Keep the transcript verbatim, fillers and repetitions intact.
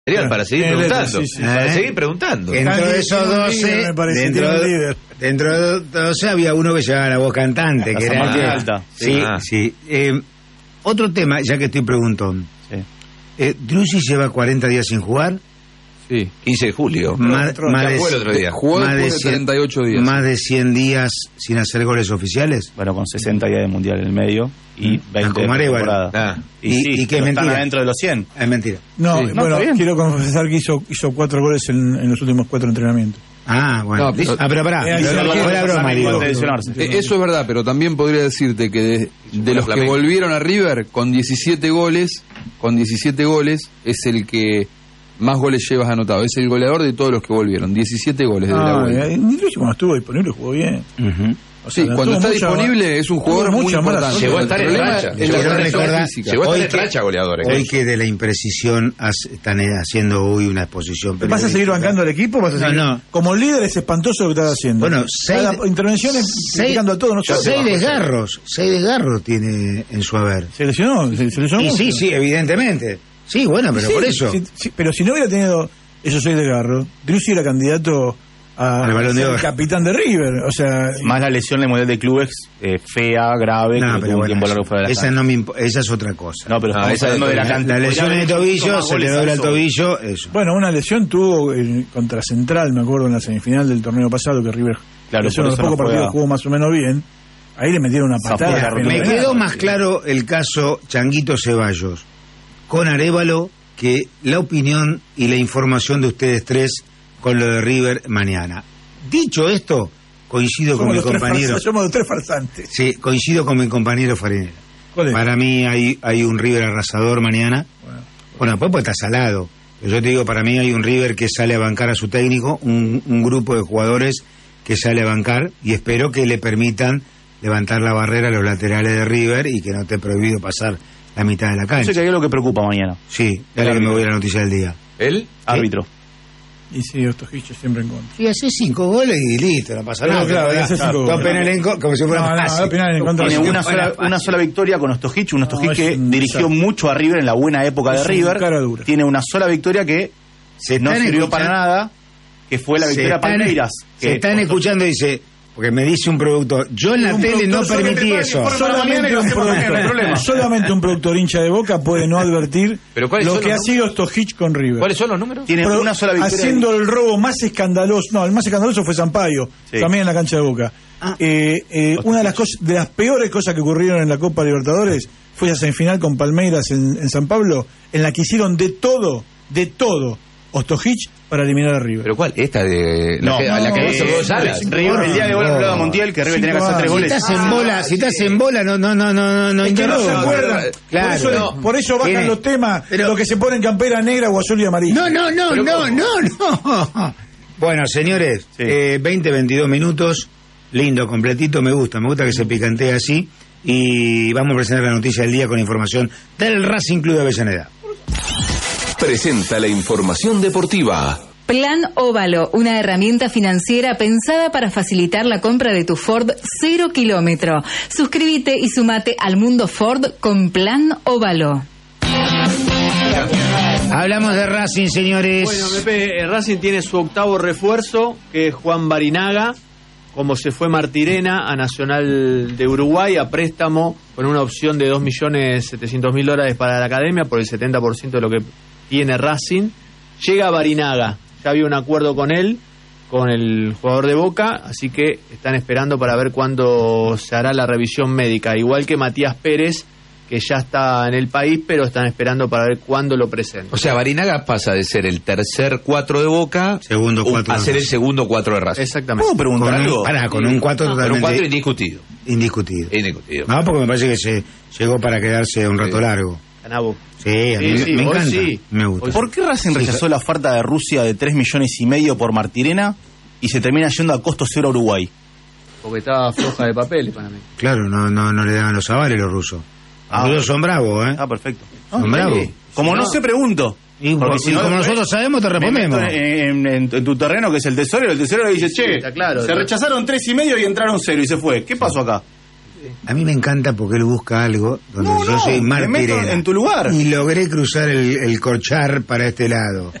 Para seguir Tiene preguntando, letras, sí, sí. para ¿Eh? seguir preguntando. Dentro de esos doce, dentro, de, dentro de doce había uno que llevaba la voz cantante, que era el que, alta. Sí, Ah. sí. Eh, otro tema, ya que estoy preguntón. Sí. Eh, ¿Drussi lleva cuarenta días sin jugar? Sí, quince de julio. Más, más Ya de, fue el otro día. Jugó más de después de cien- treinta y ocho días. Más de cien días sin hacer goles oficiales. Bueno, con sesenta días de mundial en el medio y veinte de como Arevalo. temporada. Ah. Y, Y- sí, y que es pero están mentira. adentro de los cien. Es mentira. No, Sí. No, bueno, está bien. quiero confesar que hizo, hizo cuatro goles en, en los últimos cuatro entrenamientos. Ah, bueno. No, pero- ah, pero pará. Eh, ahí Pero se no lo- fue la broma, digo. de lesionarse. Eh, Eso es verdad, pero también podría decirte que de, de los que Flamengo. volvieron a River con diecisiete goles, con diecisiete goles es el que más goles llevas anotado. Es el goleador de todos los que volvieron. diecisiete goles de la Ah, vuelta. eh, ni Luis cuando estuvo disponible jugó bien. Ujú. O Sí, sea, cuando tuvo está mucha- disponible es un jugador tuvo muy mucha mala importante. suerte. Llegó a estar El en problema racha. es Quiero la condición recordar- física. Llegó a Hoy estar en que- racha goleadores. Hoy que de la imprecisión hace- están eh, haciendo hoy una exposición. ¿Vas a periodística. seguir bancando al equipo? ¿Vas a No, seguir? no. Como líder es espantoso lo que estás haciendo. Bueno, seis- Cada intervención es seis- criticando a todos nosotros. Seis desgarros, seis desgarros tiene en su haber. Se lesionó, se, se lesionó Y mucho. sí, sí, evidentemente. Sí, bueno, pero Sí, por eso. sí, sí, pero si no hubiera tenido esos seis desgarros, Drussi era candidato a Al Balón de ser Oro. capitán de River. O sea, Más la lesión del Mundial de Clubes, eh, fea, grave, No, que pero tuvo un bueno, tiempo largo fuera de la esa, cancha. no me impo- esa es otra cosa. No, pero No, estamos esa hablando de la la- cantidad. La lesión de tobillo, se le dobla el tobillo, eso. bueno, una lesión tuvo eh, contra Central, me acuerdo, en la semifinal del torneo pasado, que River Claro, lesionó por los eso pocos no juega. partidos jugó más o menos bien. Ahí le metieron una Zafó patada. la Me fenomenal. quedó más claro el caso Changuito Ceballos con Arévalo que la opinión y la información de ustedes tres con lo de River mañana. Dicho esto, coincido Somos con mi los tres compañero. farsantes, somos los tres farsantes. Sí, coincido con mi compañero Farinera. ¿Cuál es? Para mí hay, hay un River arrasador mañana. Bueno, Bueno, después pues está salado. Pero yo te digo, para mí hay un River que sale a bancar a su técnico, un, un grupo de jugadores que sale a bancar y espero que le permitan levantar la barrera a los laterales de River y que no esté prohibido pasar la mitad de la No cancha. sé qué es lo que preocupa mañana. Sí, dale que me voy a la noticia del día. ¿Él? Árbitro. y sí, Ostojic siempre en contra. Sí, hace cinco goles y listo, no pasa Pero nada. claro, Pero hace ya, cinco dos goles. penales en co- como si fuera No, no, fácil. dos penales en contra. Tiene Sí, una fuera sola, fácil. una sola victoria con Ostojic, un Ostojic No, es que un dirigió desastre. mucho a River en la buena época Es de un River. cara dura. Tiene una sola victoria que Se no están sirvió escuchando- para nada, que fue la se victoria están- Palmeiras. Se que están Osto- escuchando, dice, porque me dice un productor, yo en la Un tele no productor permití solamente- eso. Solamente un, productor, solamente un productor hincha de Boca puede no advertir ¿Pero cuáles lo son que los ha sido Ostojic con River. ¿Cuáles son los números? Tiene Pro- una sola victoria. haciendo el robo más escandaloso. No, el más escandaloso fue Sampaio, Sí. también en la cancha de Boca. Ah. Eh, eh, una de las cosas, de las peores cosas que ocurrieron en la Copa Libertadores fue esa semifinal con Palmeiras en, en San Pablo, en la que hicieron de todo, de todo, Ostojic para eliminar a River. ¿Pero cuál? Esta de... No, la que, a la que no, hizo eh, dos alas. River, el día de gol No. anulado a Montiel, que River tenía que hacer tres Cinco goles. Si estás en Ah, bola, si estás en bola, no, no, no, no, no Es que no se interrumpas. acuerdan. Claro. por, eso, No. por eso bajan Tiene- los temas, pero- lo que se pone en campera negra o azul y amarillo. No, no, no, Pero no, ¿cómo? no, no. Bueno, señores, Sí. eh, veinte, veintidós minutos, lindo, completito, me gusta, me gusta que se picantee así. Y vamos a presentar la noticia del día con información del Racing Club de Avellaneda. Presenta la información deportiva. Plan Óvalo, una herramienta financiera pensada para facilitar la compra de tu Ford cero kilómetro. Suscríbete y sumate al mundo Ford con Plan Óvalo. Hablamos de Racing, señores. Bueno, Pepe, eh, Racing tiene su octavo refuerzo, que es Juan Barinaga, como se fue Martirena a Nacional de Uruguay a préstamo con una opción de dos millones setecientos mil dólares para la academia por el setenta por ciento de lo que tiene Racing. Llega Barinaga, ya había un acuerdo con él, con el jugador de Boca, así que están esperando para ver cuándo se hará la revisión médica, igual que Matías Pérez, que ya está en el país, pero están esperando para ver cuándo lo presenta. O sea, Barinaga pasa de ser el tercer cuatro de Boca Segundo cuatro a de ser el Racing. segundo cuatro de Racing. Exactamente. ¿Puedo preguntar Con algo? un, pará, con un cuatro Pero un totalmente cuatro indiscutido. indiscutido. Indiscutido. No, porque me parece que se llegó para quedarse un rato Sí. largo. Canabo. Sí, a mí Sí, sí, me hoy encanta. sí. Me gusta. Hoy ¿Por qué Racing Sí, rechazó sí. la oferta de Rusia de tres millones y medio por Martirena y se termina yendo a costo cero a Uruguay? Porque estaba floja de papeles para mí. Claro, no, no, no le daban los avales los rusos. Ah. Los rusos son bravos, ¿eh? Ah, perfecto. Son Ah, bravos. sí. Como no, sé, pregunto. Y, Porque y si no, como después nosotros sabemos, te me respondemos. meto En, en- en tu terreno, que es el tesorero, el tesorero dice, che, está claro. se rechazaron tres y medio y entraron cero y se fue. ¿Qué pasó acá? A mí me encanta porque él busca algo donde No, yo no, soy me meto Martirena. en tu lugar. Y logré cruzar el, el Corchar para este lado.